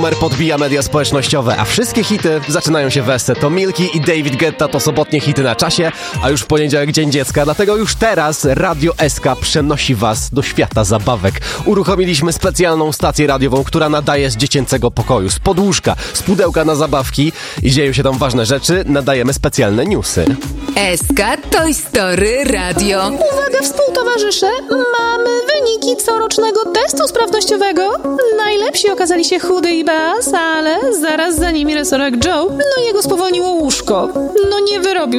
numer podbija media społecznościowe, a wszystkie hity zaczynają się w SC. To Milki i David Guetta to sobotnie hity na czasie, a już w poniedziałek Dzień Dziecka, dlatego już teraz Radio SK przenosi was do świata zabawek. Uruchomiliśmy specjalną stację radiową, która nadaje z dziecięcego pokoju, z podłóżka, z pudełka na zabawki i dzieją się tam ważne rzeczy, nadajemy specjalne newsy. SK Toy Story Radio. Uwaga, współtowarzysze! Mamy wyniki corocznego testu sprawnościowego. Najlepsi okazali się Chudy i Baz, ale zaraz za nimi resorek Joe. No jego spowolniło łóżko. No nie wyrobił